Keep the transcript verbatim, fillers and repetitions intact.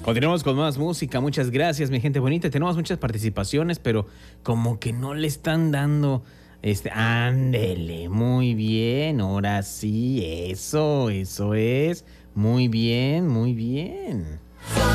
Continuamos con más música. Muchas gracias, mi gente bonita. Tenemos muchas participaciones, pero como que no le están dando. Este, ándele, muy bien. Ahora sí, eso, eso es. Muy bien, muy bien.